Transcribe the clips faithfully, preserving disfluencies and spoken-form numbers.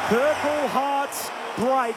Purple Hearts break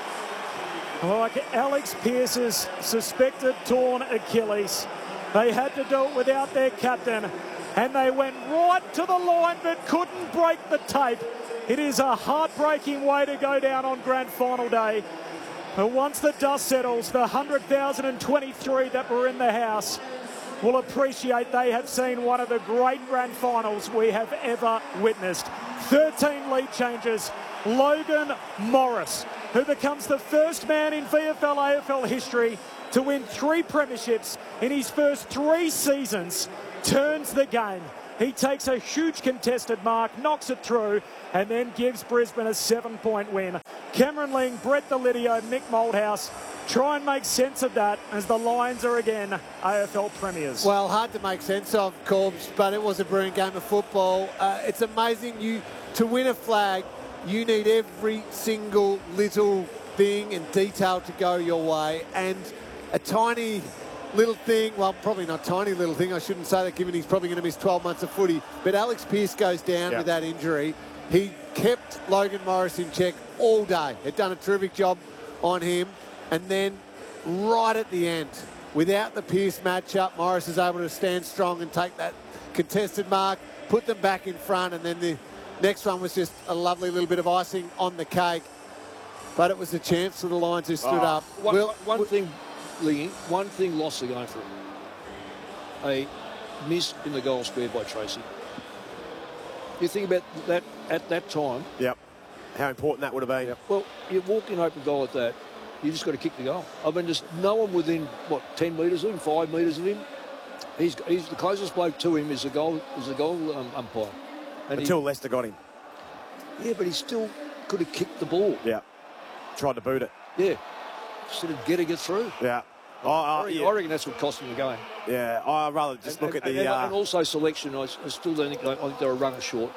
like Alex Pearce's suspected torn Achilles. They had to do it without their captain, and they went right to the line but couldn't break the tape. It is a heartbreaking way to go down on grand final day. But once the dust settles, the one hundred thousand twenty-three that were in the house will appreciate they have seen one of the great grand finals we have ever witnessed. thirteen lead changes. Logan Morris, who becomes the first man in V F L A F L history to win three premierships in his first three seasons, turns the game. He takes a huge contested mark, knocks it through, and then gives Brisbane a seven-point win. Cameron Ling, Brett Delidio, Mick Malthouse try and make sense of that as the Lions are again A F L premiers. Well, hard to make sense of, Corbs, but it was a brilliant game of football. Uh, it's amazing. You to win a flag, you need every single little thing and detail to go your way. And a tiny little thing, well, probably not tiny little thing, I shouldn't say that given he's probably going to miss twelve months of footy, but Alex Pearce goes down yep. with that injury. He kept Logan Morris in check all day. Had done a terrific job on him. And then right at the end, without the Pearce matchup, Morris is able to stand strong and take that contested mark, put them back in front, and then the next one was just a lovely little bit of icing on the cake. But it was a chance for the Lions who stood oh, up. One, Will, one will, thing, Lee, one thing lost the game for him. A miss in the goal square by Tracy. You think about that at that time. Yep. How important that would have been. Yep. Well, you walk in open goal like that, you just got to kick the goal. I mean, just no one within, what, ten metres of him, five metres of him. He's, he's the closest bloke to him is the goal, is the goal um, umpire. And Until he, Leicester got him. Yeah, but he still could have kicked the ball. Yeah. Tried to boot it. Yeah. Instead of getting it through. Yeah. Oh, uh, I, reckon, yeah. I reckon that's what cost him the game. Yeah, I'd rather just and, look and, at the... And, uh, and also selection, I, I still don't think, I think they're a runner short.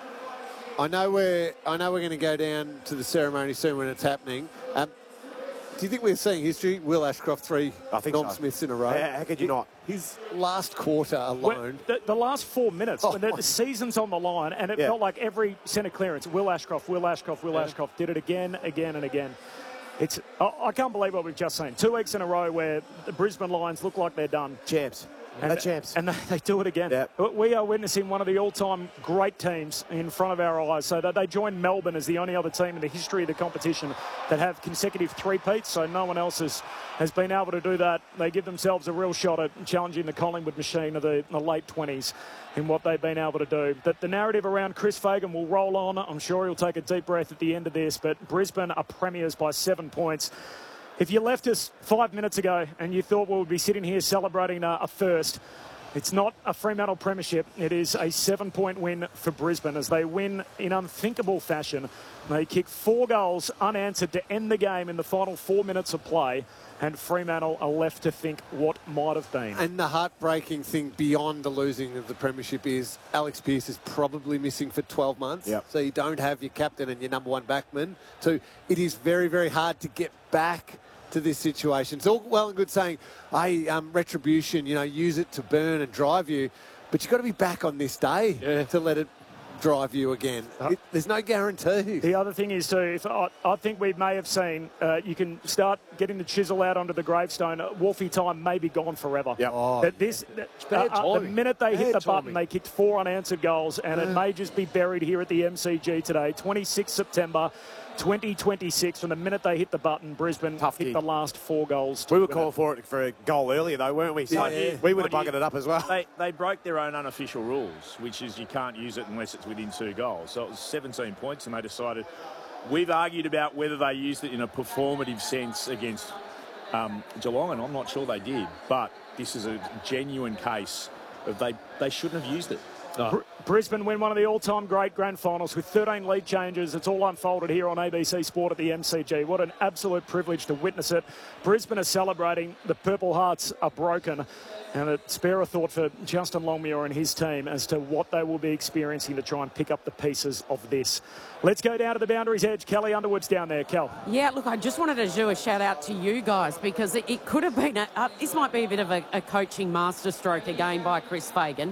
I know we're, I know we're going to go down to the ceremony soon when it's happening. Um, do you think we're seeing history? Will Ashcroft three I think Norm so. Smiths in a row? How, how could you not? His last quarter alone. When, the, the last four minutes, Oh, when the, the season's on the line, and it yeah. felt like every centre clearance, Will Ashcroft, Will Ashcroft, Will yeah. Ashcroft did it again, again and again. It's I, I can't believe what we've just seen. Two weeks in a row where the Brisbane Lions look like they're done. Champs. And, They're champs. And they, they do it again. Yep. We are witnessing one of the all-time great teams in front of our eyes. So that they join Melbourne as the only other team in the history of the competition that have consecutive three-peats. So no one else has, has been able to do that. They give themselves a real shot at challenging the Collingwood machine of the, the late twenties in what they've been able to do. But the narrative around Chris Fagan will roll on. I'm sure he'll take a deep breath at the end of this. But Brisbane are premiers by seven points. If you left us five minutes ago and you thought we would be sitting here celebrating a, a first, it's not a Fremantle premiership. It is a seven-point win for Brisbane as they win in unthinkable fashion. They kick four goals unanswered to end the game in the final four minutes of play, and Fremantle are left to think what might have been. And the heartbreaking thing beyond the losing of the premiership is Alex Pearce is probably missing for twelve months. Yep. So you don't have your captain and your number one backman. So it is very, very hard to get back to this situation. It's all well and good saying, hey, um, retribution, you know, use it to burn and drive you, but you've got to be back on this day yeah. to let it drive you again. Uh, it, there's no guarantee. The other thing is, too, if I, I think we may have seen, uh, you can start getting the chisel out onto the gravestone. Uh, Wolfie time may be gone forever. Yep. Oh, That this, that, bad uh, uh, the timing. minute they hit Bad the button, timing. they kicked four unanswered goals, and it may just be buried here at the M C G today. twenty-sixth September twenty twenty-six. From the minute they hit the button, Brisbane Tough hit gig. the last four goals. We were calling for it for a goal earlier, though, weren't we? So Yeah. we would have Mind buggered you, it up as well. They, they broke their own unofficial rules, which is you can't use it unless it's within two goals. So it was seventeen points, and they decided... We've argued about whether they used it in a performative sense against um, Geelong, and I'm not sure they did. But this is a genuine case of they, they shouldn't have used it. No. Br- Brisbane win one of the all-time great grand finals with thirteen lead changes. It's all unfolded here on A B C Sport at the M C G. What an absolute privilege to witness it. Brisbane are celebrating. The Purple Hearts are broken. And a spare a thought for Justin Longmuir and his team as to what they will be experiencing to try and pick up the pieces of this. Let's go down to the boundary's edge. Kelly Underwood's down there. Kel. Yeah, look, I just wanted to do a shout out to you guys because it, it could have been, a, uh, this might be a bit of a, a coaching masterstroke again by Chris Fagan.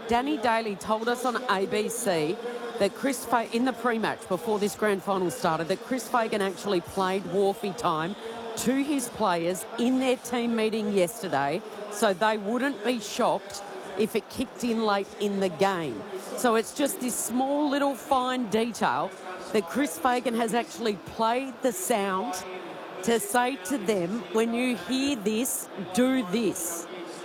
Danny Daly told us on A B C that Chris Fa- in the pre-match before this grand final started, that Chris Fagan actually played Wharfie time to his players in their team meeting yesterday, so they wouldn't be shocked if it kicked in late in the game. So it's just this small little fine detail that Chris Fagan has actually played the sound to say to them, when you hear this, do this.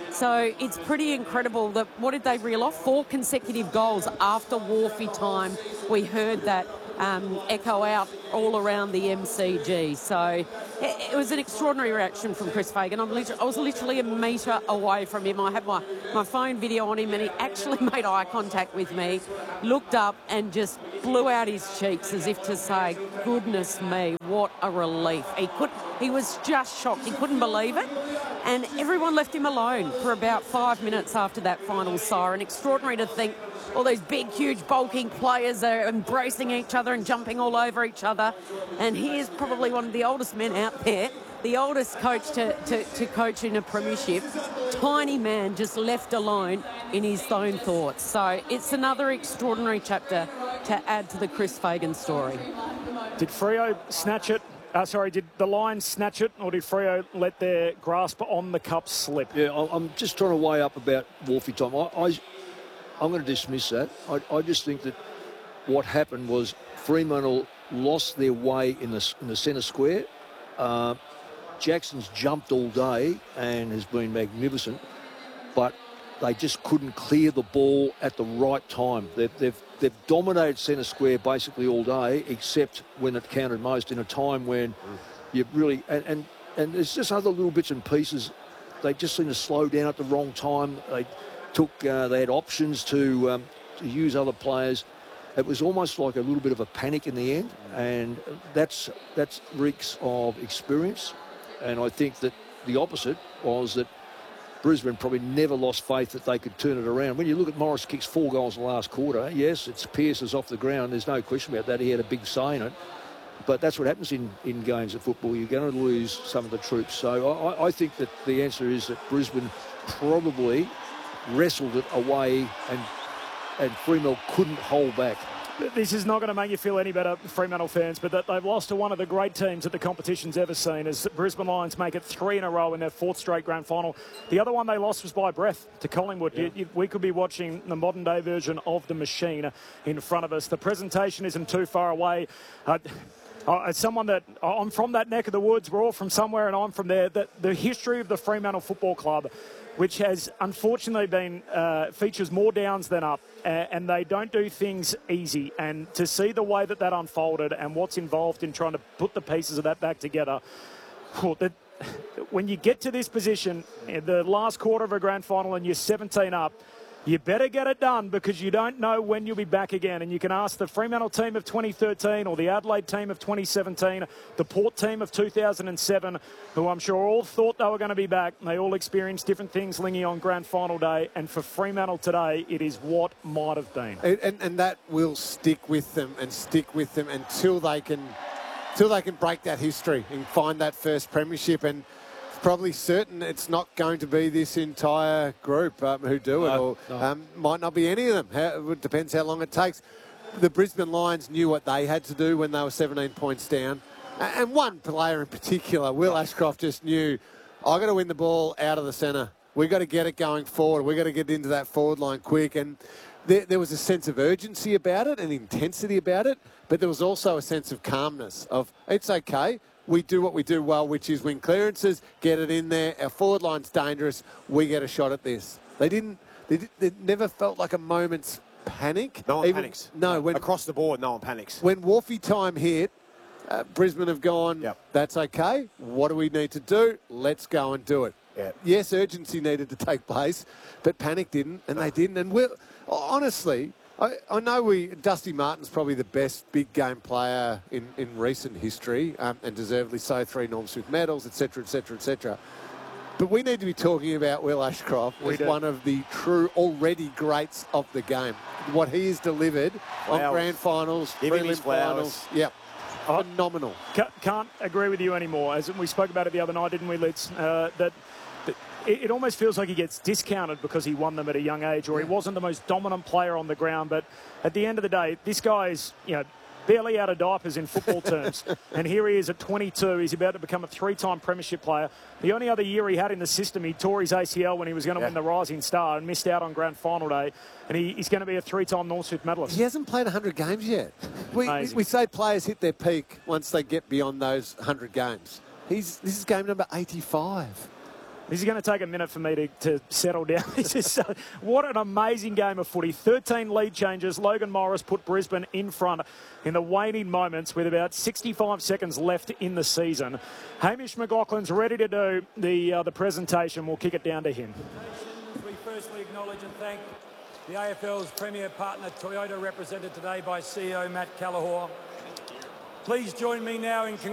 So it's pretty incredible that, what did they reel off? Four consecutive goals after Wharfie time. We heard that um, echo out all around the M C G. So it, it was an extraordinary reaction from Chris Fagan. I'm literally, I was literally a metre away from him. I had my, my phone video on him and he actually made eye contact with me, looked up and just blew out his cheeks as if to say, goodness me, what a relief. He could, he was just shocked. He couldn't believe it. And everyone left him alone for about five minutes after that final siren. Extraordinary to think all these big, huge, bulking players are embracing each other and jumping all over each other. And he is probably one of the oldest men out there, the oldest coach to, to, to coach in a premiership. Tiny man just left alone in his own thoughts. So it's another extraordinary chapter to add to the Chris Fagan story. Did Freo snatch it? Uh, sorry, did the Lions snatch it, or did Freo let their grasp on the cup slip? Yeah, I- I'm just trying to weigh up about Wharfie time. I, I, I'm going to dismiss that. I, I just think that what happened was Fremantle lost their way in the, in the centre square. Uh, Jackson's jumped all day and has been magnificent, but they just couldn't clear the ball at the right time. They've, they've, they've dominated centre square basically all day, except when it counted most, in a time when you really... And, and, and there's just other little bits and pieces. They just seem to slow down at the wrong time. They took... Uh, they had options to, um, to use other players. It was almost like a little bit of a panic in the end, and that's that's reeks of experience. And I think that the opposite was that Brisbane probably never lost faith that they could turn it around. When you look at Morris kicks four goals in the last quarter, yes, it's Pearce is off the ground. There's no question about that. He had a big say in it. But that's what happens in, in games of football. You're going to lose some of the troops. So I, I think that the answer is that Brisbane probably wrestled it away and, and Fremantle couldn't hold back. This is not going to make you feel any better, Fremantle fans, but that they've lost to one of the great teams that the competition's ever seen as Brisbane Lions make it three in a row in their fourth straight grand final. The other one they lost was by breath to Collingwood. Yeah. You, you, we could be watching the modern-day version of the machine in front of us. The presentation isn't too far away. Uh, Uh, as someone that, I'm from that neck of the woods, we're all from somewhere and I'm from there, that the history of the Fremantle Football Club, which has unfortunately been, uh, features more downs than up, uh, and they don't do things easy. And to see the way that that unfolded and what's involved in trying to put the pieces of that back together, well, that, when you get to this position, in the last quarter of a grand final and you're seventeen up, you better get it done because you don't know when you'll be back again. And you can ask the Fremantle team of twenty thirteen or the Adelaide team of twenty seventeen, the Port team of two thousand seven, who I'm sure all thought they were going to be back. They all experienced different things, Lingy, on grand final day. And for Fremantle today, it is what might have been. And, and, and that will stick with them and stick with them until they can, until they can break that history and find that first premiership. And probably certain it's not going to be this entire group um, who do it, no, or no. Um, might not be any of them. How, it depends how long it takes. The Brisbane Lions knew what they had to do when they were seventeen points down. And one player in particular, Will Ashcroft, just knew, I've got to win the ball out of the centre. We've got to get it going forward. We've got to get into that forward line quick. And there, there was a sense of urgency about it and intensity about it, but there was also a sense of calmness of, it's okay. We do what we do well, which is win clearances, get it in there. Our forward line's dangerous. We get a shot at this. They didn't. They, did, they never felt like a moment's panic. No one Even, panics. No, when Across the board, no one panics. when Wharfie time hit, uh, Brisbane have gone. Yep. That's okay. What do we need to do? Let's go and do it. Yep. Yes, urgency needed to take place, but panic didn't, and they didn't. And we'll, honestly, I, I know we Dusty Martin's probably the best big game player in, in recent history, um, and deservedly so. Three Norm Smith medals, et cetera, et cetera, et cetera. But we need to be talking about Will Ashcroft as one of the true already greats of the game. What he has delivered on Flowers. grand finals, Give him prelim his flowers. finals, yeah, phenomenal. Ca- Can't agree with you anymore. As we spoke about it the other night, didn't we, Lids? Uh, that, that it, it almost feels like he gets discounted because he won them at a young age, or he wasn't the most dominant player on the ground. But at the end of the day, this guy's, you know, barely out of diapers in football terms. And here he is at twenty-two. He's about to become a three-time premiership player. The only other year he had in the system, he tore his A C L when he was going to Yeah. win the Rising Star and missed out on grand final day. And he, he's going to be a three-time North Smith medalist. He hasn't played one hundred games yet. We, we, Amazing. we say players hit their peak once they get beyond those one hundred games. He's This is game number eighty-five. This is going to take a minute for me to, to settle down. This is uh, what an amazing game of footy. thirteen lead changes. Logan Morris put Brisbane in front in the waning moments with about sixty-five seconds left in the season. Hamish McLaughlin's ready to do the, uh, the presentation. We'll kick it down to him. We firstly acknowledge and thank the A F L's premier partner, Toyota, represented today by C E O Matt Callahor. Please join me now in